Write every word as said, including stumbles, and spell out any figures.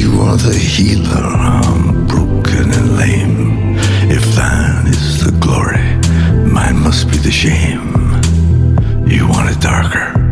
You are the healer, I'm broken and lame. If thine is the glory, mine must be the shame. You want it darker,